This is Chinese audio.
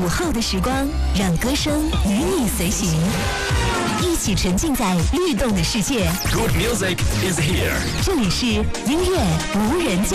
后的时光，让歌声与你随行，一起沉浸在律动的世界。 Good music is here. 这里是音乐无人机。